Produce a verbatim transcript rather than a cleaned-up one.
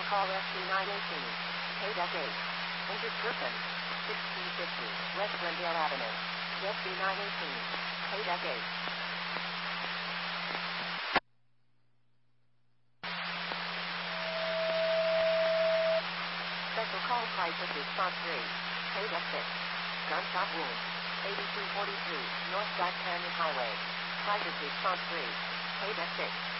call S C nine eighteen. K eight. Injured person. sixteen fifty. West Glendale Avenue. S C nine eighteen. K eight. Special call crisis response three. K six. Gunshot wound. eighty-two forty-three. North Black Canyon Highway. Crisis response three. K six.